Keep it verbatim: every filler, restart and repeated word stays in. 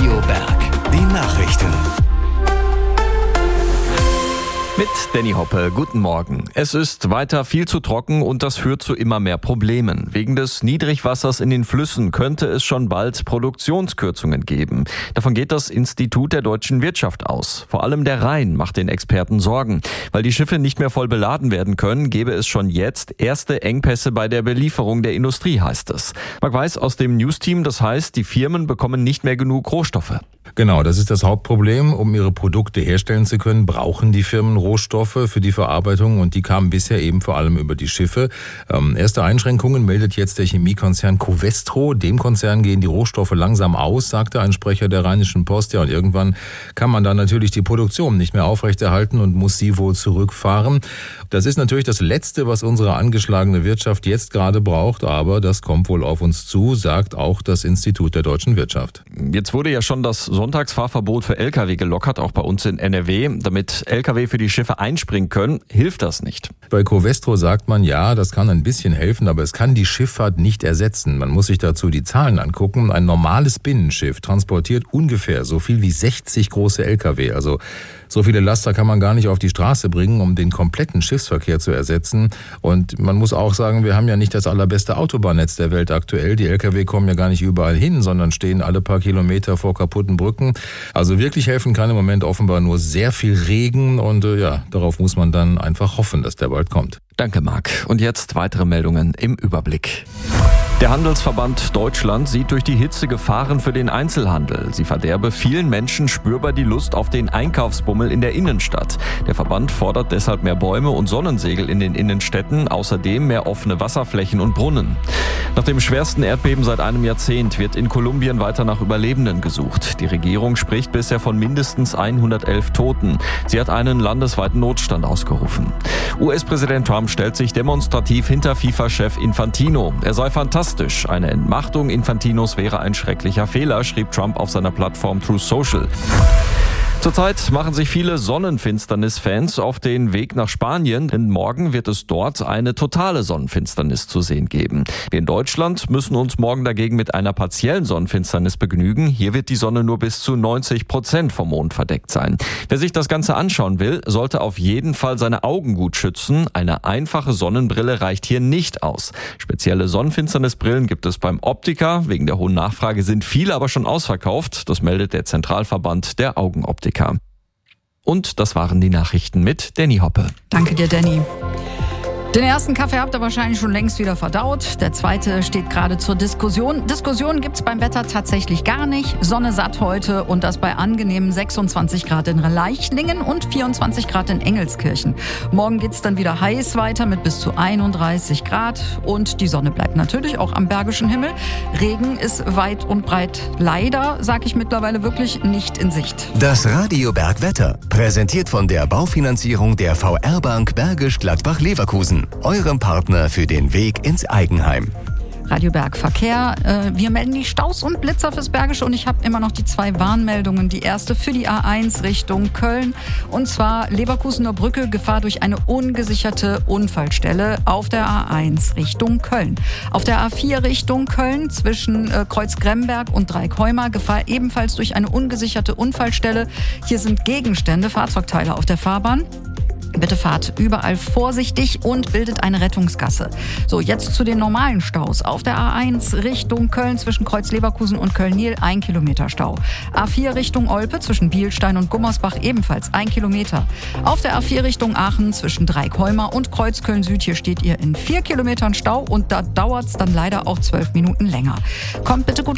Radio Berg, die Nachrichten. Mit Danny Hoppe, guten Morgen. Es ist weiter viel zu trocken und das führt zu immer mehr Problemen. Wegen des Niedrigwassers in den Flüssen könnte es schon bald Produktionskürzungen geben. Davon geht das Institut der deutschen Wirtschaft aus. Vor allem der Rhein macht den Experten Sorgen. Weil die Schiffe nicht mehr voll beladen werden können, gäbe es schon jetzt erste Engpässe bei der Belieferung der Industrie, heißt es. Marc Weiß aus dem News-Team, das heißt, die Firmen bekommen nicht mehr genug Rohstoffe. Genau, das ist das Hauptproblem. Um ihre Produkte herstellen zu können, brauchen die Firmen Rohstoffe für die Verarbeitung und die kamen bisher eben vor allem über die Schiffe. Ähm, erste Einschränkungen meldet jetzt der Chemiekonzern Covestro. Dem Konzern gehen die Rohstoffe langsam aus, sagte ein Sprecher der Rheinischen Post. Ja, und irgendwann kann man dann natürlich die Produktion nicht mehr aufrechterhalten und muss sie wohl zurückfahren. Das ist natürlich das Letzte, was unsere angeschlagene Wirtschaft jetzt gerade braucht, aber das kommt wohl auf uns zu, sagt auch das Institut der deutschen Wirtschaft. Jetzt wurde ja schon das Sonntagsfahrverbot für L K W gelockert, auch bei uns in N R W. Damit L K W für die Schiffe einspringen können, hilft das nicht. Bei Covestro sagt man, ja, das kann ein bisschen helfen, aber es kann die Schifffahrt nicht ersetzen. Man muss sich dazu die Zahlen angucken. Ein normales Binnenschiff transportiert ungefähr so viel wie sechzig große L K W. Also so viele Laster kann man gar nicht auf die Straße bringen, um den kompletten Schiffsverkehr zu ersetzen. Und man muss auch sagen, wir haben ja nicht das allerbeste Autobahnnetz der Welt aktuell. Die L K W kommen ja gar nicht überall hin, sondern stehen alle paar Kilometer vor kaputten Brücken. Also wirklich helfen kann im Moment offenbar nur sehr viel Regen und äh, ja, darauf muss man dann einfach hoffen, dass der bald kommt. Danke, Marc. Und jetzt weitere Meldungen im Überblick. Der Handelsverband Deutschland sieht durch die Hitze Gefahren für den Einzelhandel. Sie verderbe vielen Menschen spürbar die Lust auf den Einkaufsbummel in der Innenstadt. Der Verband fordert deshalb mehr Bäume und Sonnensegel in den Innenstädten, außerdem mehr offene Wasserflächen und Brunnen. Nach dem schwersten Erdbeben seit einem Jahrzehnt wird in Kolumbien weiter nach Überlebenden gesucht. Die Regierung spricht bisher von mindestens hundertelf Toten. Sie hat einen landesweiten Notstand ausgerufen. U S-Präsident Trump stellt sich demonstrativ hinter FIFA-Chef Infantino. Er sei fantastisch. Eine Entmachtung Infantinos wäre ein schrecklicher Fehler, schrieb Trump auf seiner Plattform Truth Social. Zurzeit machen sich viele Sonnenfinsternis-Fans auf den Weg nach Spanien, denn morgen wird es dort eine totale Sonnenfinsternis zu sehen geben. Wir in Deutschland müssen uns morgen dagegen mit einer partiellen Sonnenfinsternis begnügen. Hier wird die Sonne nur bis zu neunzig Prozent vom Mond verdeckt sein. Wer sich das Ganze anschauen will, sollte auf jeden Fall seine Augen gut schützen. Eine einfache Sonnenbrille reicht hier nicht aus. Spezielle Sonnenfinsternisbrillen gibt es beim Optiker. Wegen der hohen Nachfrage sind viele aber schon ausverkauft. Das meldet der Zentralverband der Augenoptiker. Und das waren die Nachrichten mit Danny Hoppe. Danke dir, Danny. Den ersten Kaffee habt ihr wahrscheinlich schon längst wieder verdaut. Der zweite steht gerade zur Diskussion. Diskussionen gibt's beim Wetter tatsächlich gar nicht. Sonne satt heute und das bei angenehmen sechsundzwanzig Grad in Leichlingen und vierundzwanzig Grad in Engelskirchen. Morgen geht's dann wieder heiß weiter mit bis zu einunddreißig Grad und die Sonne bleibt natürlich auch am bergischen Himmel. Regen ist weit und breit leider, sag ich mittlerweile wirklich, nicht in Sicht. Das Radio Berg Wetter, präsentiert von der Baufinanzierung der V R Bank Bergisch Gladbach-Leverkusen. Eurem Partner für den Weg ins Eigenheim. Radio Berg Verkehr. Äh, wir melden die Staus und Blitzer fürs Bergische und ich habe immer noch die zwei Warnmeldungen. Die erste für die A eins Richtung Köln und zwar Leverkusener Brücke, Gefahr durch eine ungesicherte Unfallstelle auf der A eins Richtung Köln. Auf der A vier Richtung Köln zwischen äh, Kreuz Gremberg und Dreieckheuma, Gefahr ebenfalls durch eine ungesicherte Unfallstelle. Hier sind Gegenstände, Fahrzeugteile auf der Fahrbahn. Bitte fahrt überall vorsichtig und bildet eine Rettungsgasse. So, jetzt zu den normalen Staus. Auf der A eins Richtung Köln zwischen Kreuz Leverkusen und Köln-Niel ein Kilometer Stau. A vier Richtung Olpe zwischen Bielstein und Gummersbach ebenfalls ein Kilometer. Auf der A vier Richtung Aachen zwischen Dreieckheuma und Kreuz Köln-Süd, hier steht ihr in vier Kilometern Stau und da dauert es dann leider auch zwölf Minuten länger. Kommt bitte gut